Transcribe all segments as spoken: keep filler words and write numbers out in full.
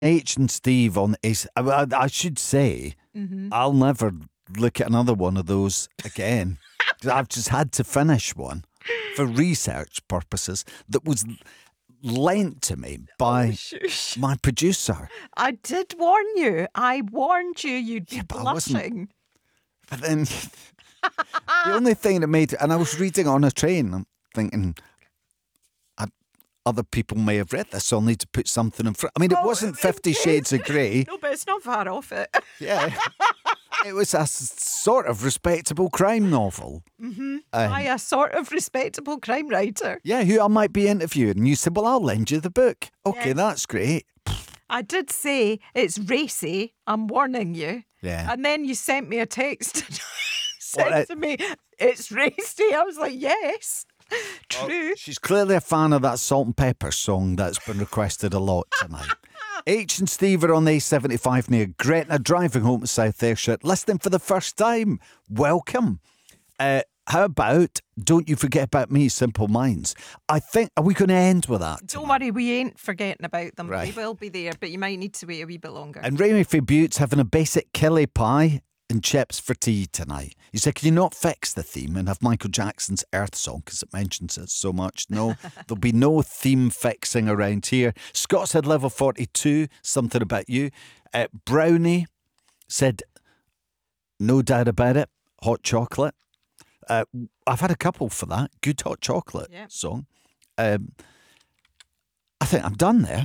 H and Steve on Ace. I, I, I should say, Mm-hmm. I'll never look at another one of those again. I've just had to finish one for research purposes that was lent to me by Oh, shush. my producer. I did warn you. I warned you you'd be Yeah, but I wasn't- blushing. But then the only thing that made it, and I was reading on a train, I'm thinking, I, other people may have read this, so I'll need to put something in front. I mean, it Oh, wasn't it- Fifty it- Shades of Grey. No, but it's not far off it. Yeah. It was a s- sort of respectable crime novel. Mm-hmm. Um, By a sort of respectable crime writer. Yeah, who I might be interviewing. And you said, well, I'll lend you the book. Okay, Yes. that's great. I did say it's racy. I'm warning you. Yeah. And then you sent me a text. said What, uh, to me, it's racy. I was like, yes, true. She's clearly a fan of that Salt and Pepper song that's been requested a lot tonight. H and Steve are on the A seventy-five near Gretna, driving home to South Ayrshire, listening for the first time. Welcome. Uh, how about Don't You Forget About Me, Simple Minds? I think, are we going to end with that? Don't worry, we ain't forgetting about them. Right. They will be there, but you might need to wait a wee bit longer. And Raimi for Butte's having a basic killie pie and chips for tea tonight. He said, can you not fix the theme and have Michael Jackson's Earth song because it mentions it so much? No, there'll be no theme fixing around here. Scott said level forty-two, something about you. Uh, Brownie said, no doubt about it, hot chocolate. Uh, I've had a couple for that. Good hot chocolate Yeah. song. Um, I think I'm done there.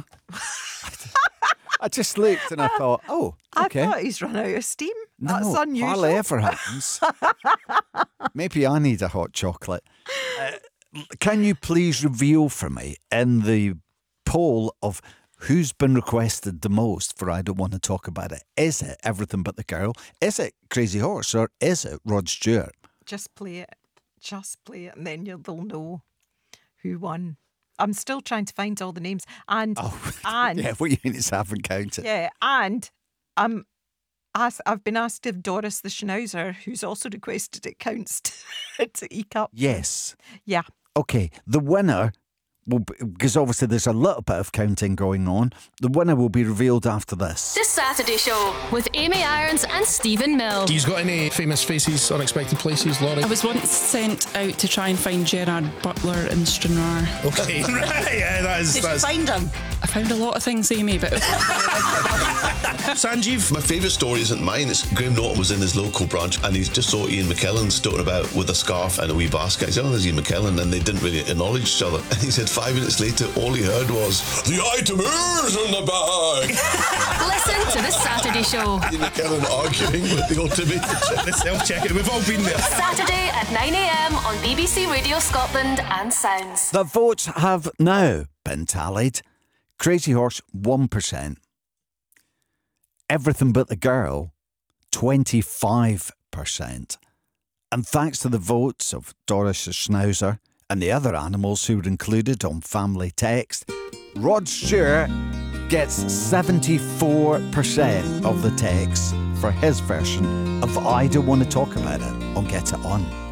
I just looked and I thought, oh, okay. I thought he's run out of steam. That's no, unusual. hardly ever happens. Maybe I need a hot chocolate. Uh, can you please reveal for me in the poll of who's been requested the most for I Don't Want to Talk About It? Is it Everything But the Girl? Is it Crazy Horse? Or is it Rod Stewart? Just play it. Just play it, and then you'll they'll know who won. I'm still trying to find all the names. And Oh, and yeah, what you mean is I haven't counted. yeah, and um, ask, I've been asked if Doris the Schnauzer, who's also requested it, counts to, to eke up. Yes. Yeah. Okay, the winner will be, because obviously there's a little bit of counting going on. The winner will be revealed after this. The Saturday Show with Amy Irons and Stephen Mill. Do you got any famous faces, unexpected places, Laurie? I was once sent out to try and find Gerard Butler in Stranraer. Okay, right, yeah, that is. Did you that's... find him? I found a lot of things, Amy, but Sanjeev. My favourite story isn't mine. It's Graham Norton was in his local branch and he just saw Ian McKellen stoking about with a scarf and a wee basket. He said, oh, there's Ian McKellen, and they didn't really acknowledge each other. And he said five minutes later, all he heard was, the item is in the bag. Listen to The Saturday Show. Ian McKellen arguing with the automated The self-checking. We've all been there. Saturday at nine a.m. on B B C Radio Scotland and Sounds. The votes have now been tallied. Crazy Horse, one percent. Everything But the Girl, twenty-five percent. And thanks to the votes of Doris the Schnauzer and the other animals who were included on Family Text, Rod Stewart gets seventy-four percent of the texts for his version of I Don't Want to Talk About It on Get It On.